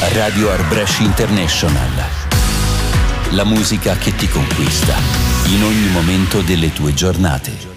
Radio Arbresh International. La musica che ti conquista in ogni momento delle tue giornate.